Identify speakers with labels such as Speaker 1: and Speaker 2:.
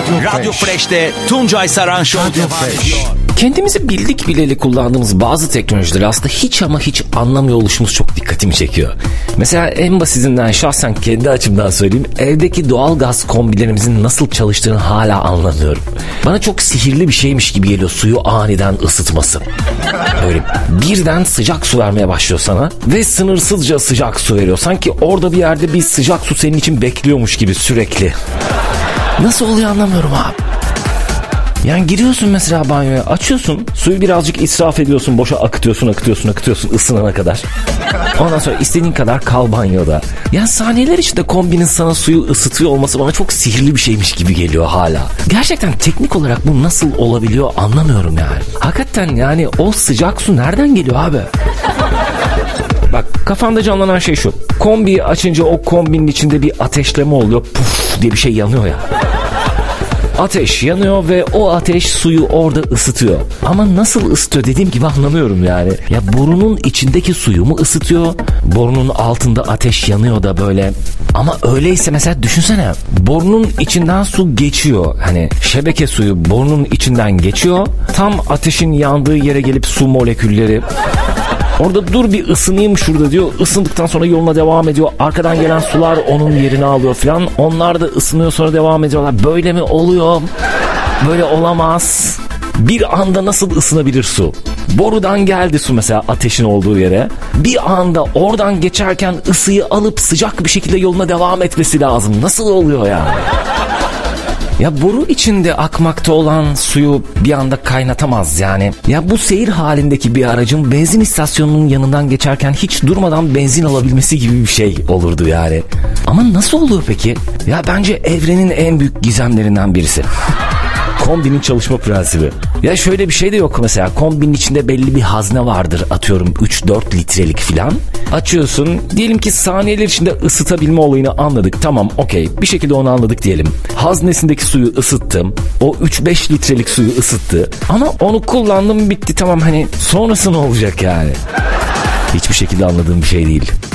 Speaker 1: Radyo Fresh'te Tuncay Saran Show devam ediyor.
Speaker 2: Kendimizi bildik bileli kullandığımız bazı teknolojileri aslında hiç ama hiç anlamıyor oluşumuz çok dikkatimi çekiyor. Mesela en basitinden şahsen kendi açımdan söyleyeyim. Evdeki doğalgaz kombilerimizin nasıl çalıştığını hala anlamıyorum. Bana çok sihirli bir şeymiş gibi geliyor suyu aniden ısıtması. Böyle birden sıcak su vermeye başlıyor sana ve sınırsızca sıcak su veriyor. Sanki orada bir yerde bir sıcak su senin için bekliyormuş gibi sürekli. Nasıl oluyor anlamıyorum abi. Yani giriyorsun mesela banyoya, açıyorsun, suyu birazcık israf ediyorsun, boşa akıtıyorsun ısınana kadar. Ondan sonra istediğin kadar kal banyoda. Yani saniyeler içinde kombinin sana suyu ısıtıyor olması bana çok sihirli bir şeymiş gibi geliyor hala. Gerçekten teknik olarak bu nasıl olabiliyor anlamıyorum yani. Hakikaten yani o sıcak su nereden geliyor abi? Bak kafamda canlanan şey şu. Kombiyi açınca o kombinin içinde bir ateşleme oluyor. Puf diye bir şey yanıyor ya. Ateş yanıyor ve o ateş suyu orada ısıtıyor. Ama nasıl ısıtıyor dediğim gibi anlamıyorum yani. Ya borunun içindeki suyu mu ısıtıyor? Borunun altında ateş yanıyor da böyle. Ama öyleyse mesela düşünsene. Borunun içinden su geçiyor. Hani şebeke suyu borunun içinden geçiyor. Tam ateşin yandığı yere gelip su molekülleri... Orada dur bir ısınayım şurada diyor. Isındıktan sonra yoluna devam ediyor. Arkadan gelen sular onun yerini alıyor falan. Onlar da ısınıyor sonra devam ediyorlar. Böyle mi oluyor? Böyle olamaz. Bir anda nasıl ısınabilir su? Borudan geldi su mesela ateşin olduğu yere. Bir anda oradan geçerken ısıyı alıp sıcak bir şekilde yoluna devam etmesi lazım. Nasıl oluyor yani? Ya boru içinde akmakta olan suyu bir anda kaynatamaz yani. Ya bu seyir halindeki bir aracın benzin istasyonunun yanından geçerken hiç durmadan benzin alabilmesi gibi bir şey olurdu yani. Ama nasıl oluyor peki? Ya bence evrenin en büyük gizemlerinden birisi. Kombinin çalışma prensibi. Ya şöyle bir şey de yok mesela. Kombinin içinde belli bir hazne vardır. Atıyorum 3-4 litrelik filan. Açıyorsun. Diyelim ki saniyeler içinde ısıtabilme olayını anladık. Tamam okey. Bir şekilde onu anladık diyelim. Haznesindeki suyu ısıttım. O 3-5 litrelik suyu ısıttı. Ama onu kullandım bitti tamam hani sonrası ne olacak yani? Hiçbir şekilde anladığım bir şey değil.